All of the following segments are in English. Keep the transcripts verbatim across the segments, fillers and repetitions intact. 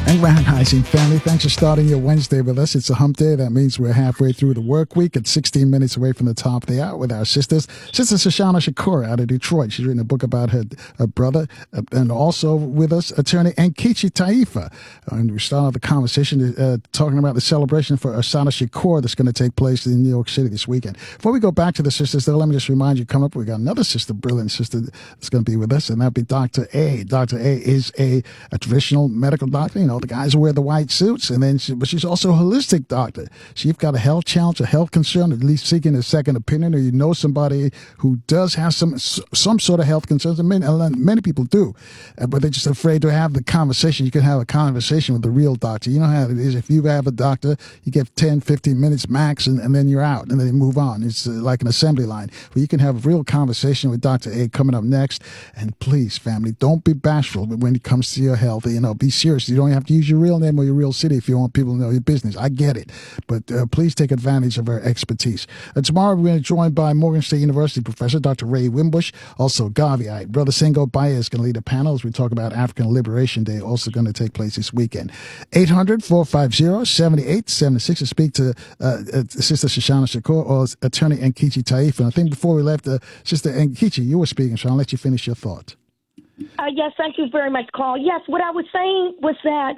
And Grand Rising family, thanks for starting your Wednesday with us. It's a hump day. That means we're halfway through the work week. It's sixteen minutes away from the top of the hour with our sisters. Sister Shoshana Shakur out of Detroit. She's written a book about her, her brother. Uh, and also with us, attorney Nkechi Taifa. And we start the conversation uh, talking about the celebration for Assata Shakur that's going to take place in New York City this weekend. Before we go back to the sisters, though, let me just remind you, come up, we got another sister, brilliant sister that's going to be with us, and that'll be Doctor A. Doctor A is a, a traditional medical doctor, you know, the guys who wear the white suits, and then she, but she's also a holistic doctor. So you've got a health challenge, a health concern, at least seeking a second opinion, or you know somebody who does have some some sort of health concerns, and many, many people do, but they're just afraid to have the conversation. You can have a conversation with the real doctor. You know how it is. If you have a doctor, you get ten, fifteen minutes max, and, and then you're out, and then you move on. It's uh, like an assembly line. But you can have a real conversation with Doctor A coming up next. And please, family, don't be bashful when it comes to your health. You know, be serious. You don't have to use your real name or your real city if you want people to know your business. I get it. But uh, please take advantage of our expertise. Uh, tomorrow, we're going to be joined by Morgan State University professor Doctor Ray Wimbush, also Gaviite. Brother Sengo Baez is going to lead a panel as we talk about African Liberation Day, also going to take place this weekend. eight hundred, four five zero, seven eight seven six to speak to uh, uh, Sister Shoshana Shakur or Attorney Nkechi Taifa. And I think before we left, uh, Sister Nkechi, you were speaking, so I'll let you finish your thought. Uh, yes, thank you very much, Carl. Yes, what I was saying was that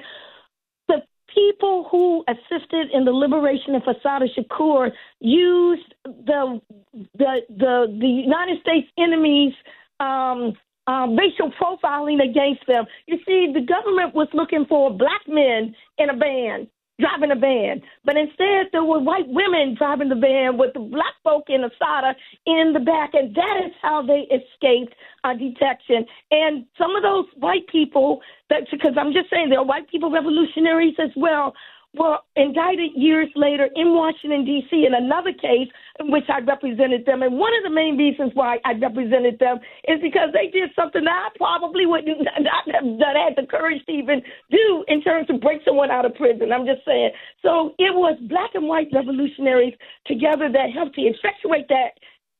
the people who assisted in the liberation of Assata Shakur used the the the, the United States enemies' um, uh, racial profiling against them. You see, the government was looking for black men in a van, driving a van, but instead there were white women driving the van with the black folk in Assata in the back, and that is how they escaped uh, detection. And some of those white people, that because I'm just saying there are white people revolutionaries as well, were indicted years later in Washington, D C in another case in which I represented them. And one of the main reasons why I represented them is because they did something that I probably wouldn't not have done, had the courage to even do in terms of break someone out of prison. I'm just saying. So it was black and white revolutionaries together that helped to effectuate that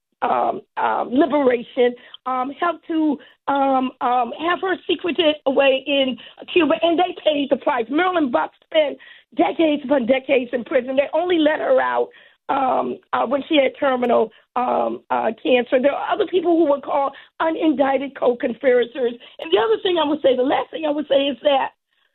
Um, um, liberation, um, helped to um, um, have her secreted away in Cuba, and they paid the price. Marilyn Buck spent decades upon decades in prison. They only let her out um, uh, when she had terminal um, uh, cancer. There are other people who were called unindicted co-conspirators. And the other thing I would say, the last thing I would say is that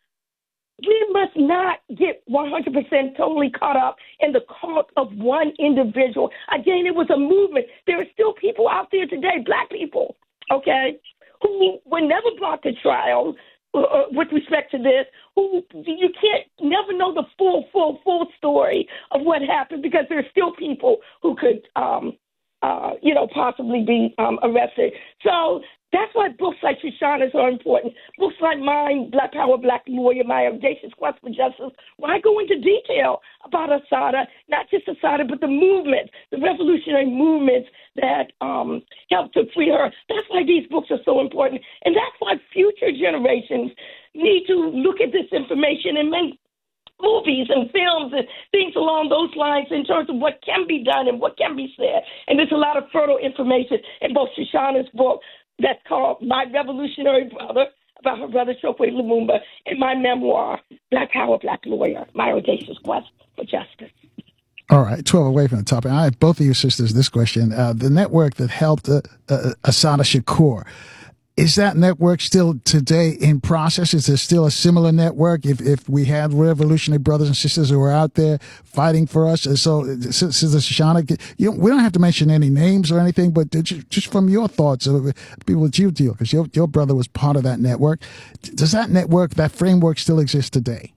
we must not get one hundred percent totally caught up in the cult of one individual. Again, it was a movement. There are still people out there today, black people, okay, who were never brought to trial uh, with respect to this, who you can't never know the full, full, full story of what happened because there are still people who could, um, uh, you know, possibly be um, arrested. So that's why books like Shoshana's are important. Books like mine, Black Power, Black Lawyer, My Audacious Quest for Justice, where I go into detail about Assata, not just Assata, but the movement, the revolutionary movements that um, helped to free her. That's why these books are so important. And that's why future generations need to look at this information and make movies and films and things along those lines in terms of what can be done and what can be said. And there's a lot of fertile information in both Shoshana's book, that's called My Revolutionary Brother, about her brother Chokwe Lumumba, and my memoir, Black Power, Black Lawyer, My Audacious Quest for Justice. All right, twelve away from the topic. I have both of you sisters this question. Uh, the network that helped uh, uh, Assata Shakur, is that network still today in process? Is there still a similar network if, if we had revolutionary brothers and sisters who were out there fighting for us? And so, Sister Shoshana, you know, we don't have to mention any names or anything, but just from your thoughts of people that you deal, because your, your brother was part of that network. Does that network, that framework still exist today?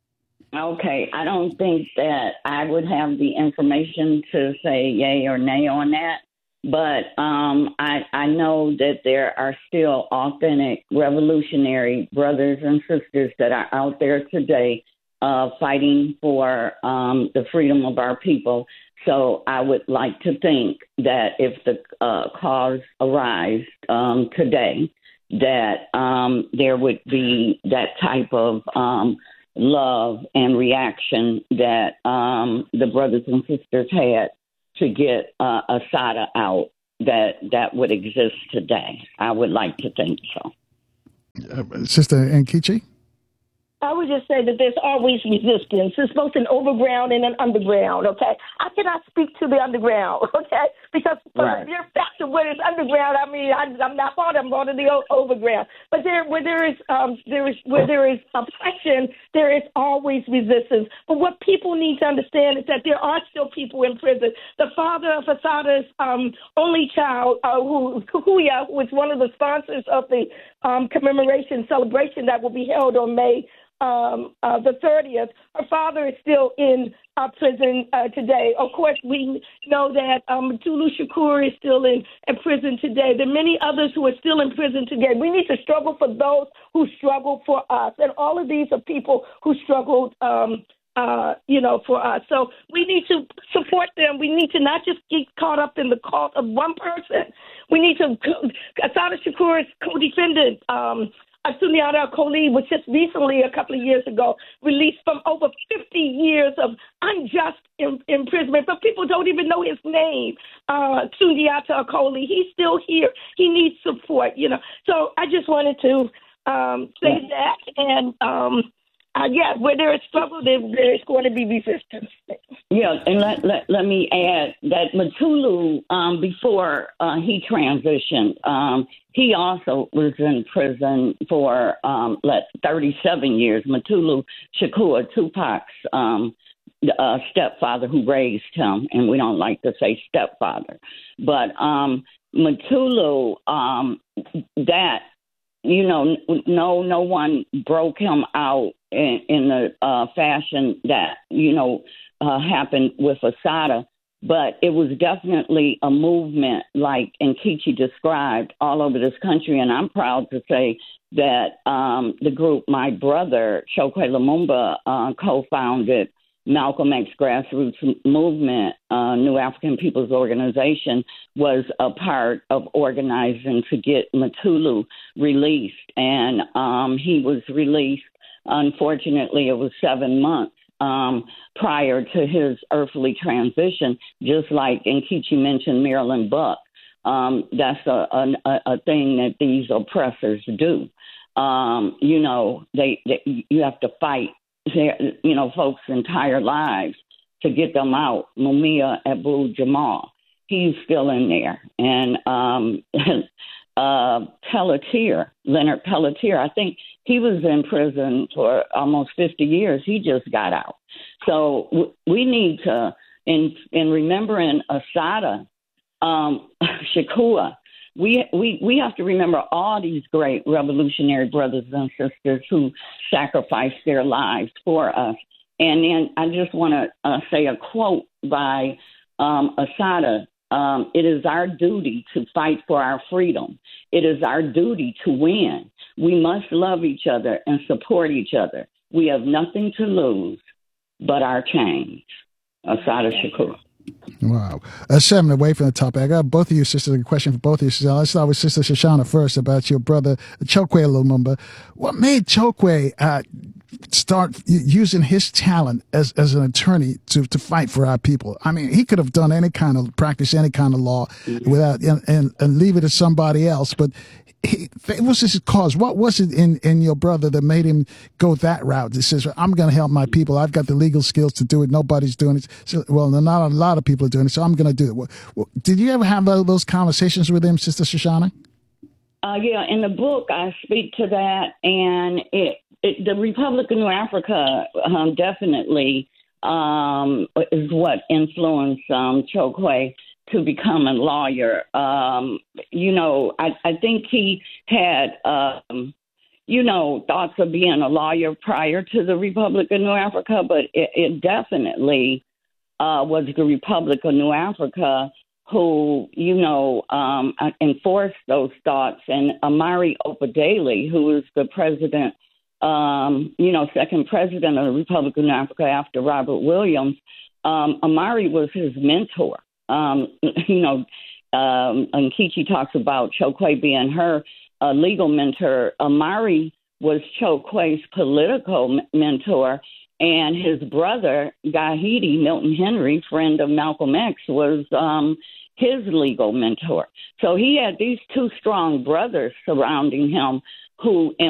Okay, I don't think that I would have the information to say yay or nay on that. But um, I, I know that there are still authentic revolutionary brothers and sisters that are out there today uh, fighting for um, the freedom of our people. So I would like to think that if the uh, cause arise um, today, that um, there would be that type of um, love and reaction that um, the brothers and sisters had to get uh, Assata out, that that would exist today. I would like to think so. Uh, Sister Nkechi? I would just say that there's always resistance. It's both an overground and an underground, okay? I cannot speak to the underground, okay? Because for Right. the mere fact of what is underground, I mean, I, I'm not part of, I'm part of the o- overground. But there, where there is, um, there is, where there is oppression, there is always resistance. But what people need to understand is that there are still people in prison. The father of Assata's um, only child, uh, who, Kuhuya, who was one of the sponsors of the um, commemoration celebration that will be held on May um, uh, the thirtieth, her father is still in uh, prison uh, today. Of course, we know that um, Mutulu Shakur is still in, in prison today. There are many others who are still in prison today. We need to struggle for those who struggle for us. And all of these are people who struggled um Uh, you know, for us. So we need to support them. We need to not just get caught up in the cult of one person. We need to, Assata Shakur's co-defendant, um, Sundiata Acoli, was just recently, a couple of years ago, released from over fifty years of unjust im- imprisonment, but people don't even know his name, uh, Sundiata Acoli. He's still here. He needs support, you know. So I just wanted to um, say Yeah. that, and um Uh, yeah, where there is struggle, there, there's going to be resistance. Yeah, and let let, let me add that Mutulu, um, before uh, he transitioned, um, he also was in prison for um, let thirty-seven years. Mutulu Shakur, Tupac's um, uh, stepfather, who raised him, and we don't like to say stepfather, but um, Mutulu, um, that. You know, no, no one broke him out in, in the uh, fashion that, you know, uh, happened with Assata, but it was definitely a movement like Nkechi described all over this country. And I'm proud to say that um, the group my brother, Chokwe Lumumba, uh, co-founded Malcolm X Grassroots Movement, uh, New African People's Organization, was a part of organizing to get Mutulu released. And um, he was released, unfortunately, it was seven months um, prior to his earthly transition, just like Nkechi mentioned Marilyn Buck. Um, that's a, a, a thing that these oppressors do. Um, you know, they, they you have to fight. Their, you know, folks' entire lives to get them out. Mumia Abu Jamal, he's still in there. And um, uh, Pelletier, Leonard Pelletier, I think he was in prison for almost fifty years. He just got out. So w- we need to, in, in remembering Assata um, Shakur, We, we we have to remember all these great revolutionary brothers and sisters who sacrificed their lives for us. And then I just want to uh, say a quote by um, Assata. Um, it is our duty to fight for our freedom. It is our duty to win. We must love each other and support each other. We have nothing to lose but our change. Assata Shakur. Wow. Uh, seven away from the topic. I got both of you sisters, a question for both of you. So let's start with Sister Shoshana first about your brother, Chokwe Lumumba. What made Chokwe uh, start using his talent as, as an attorney to, to fight for our people? I mean, he could have done any kind of, practice any kind of law mm-hmm. without, and, and, and leave it to somebody else. But he, it was his cause. What was it in, in your brother that made him go that route? That says, I'm going to help my people. I've got the legal skills to do it. Nobody's doing it. So, well, not a lot of people are doing it, so I'm going to do it. Well, well, did you ever have those conversations with him, Sister Shoshana? Uh, yeah, in the book, I speak to that, and it, it the Republic of New Africa um, definitely um, is what influenced um, Chokwe to become a lawyer. Um, you know, I, I think he had, um, you know, thoughts of being a lawyer prior to the Republic of New Africa, but it, it definitely uh, was the Republic of New Africa who, you know, um, enforced those thoughts. And Amari Opadele, who is the president, um, you know, second president of the Republic of New Africa after Robert Williams, um, Amari was his mentor. Um, you know, um, Nkechi talks about Chokwe being her uh, legal mentor. Amari was Chokwe's political m- mentor, and his brother, Gahidi, Milton Henry, friend of Malcolm X, was um, his legal mentor. So he had these two strong brothers surrounding him who